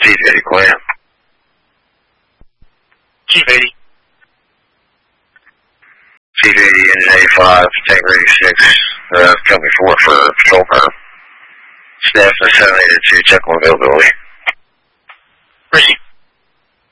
Chief 80 Clan. Chief 80. Chief 80, Engine 85, Tanker 86, company 4 for patrol car. Staff is 782, check on availability.